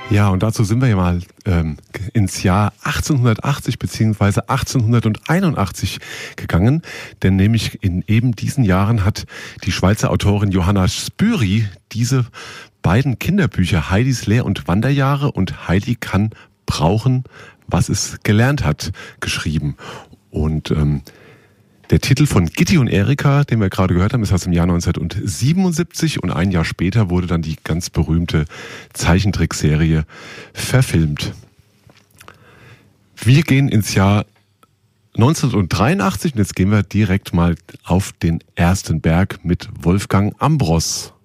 Ja, und dazu sind wir ja mal ins Jahr 1880 bzw. 1881 gegangen, denn nämlich in eben diesen Jahren hat die Schweizer Autorin Johanna Spyri diese beiden Kinderbücher Heidis Lehr- und Wanderjahre und Heidi kann brauchen, was es gelernt hat, geschrieben. Und der Titel von Gitti und Erika, den wir gerade gehört haben, ist aus dem Jahr 1977 und ein Jahr später wurde dann die ganz berühmte Zeichentrickserie verfilmt. Wir gehen ins Jahr 1983 und jetzt gehen wir direkt mal auf den ersten Berg mit Wolfgang Ambros.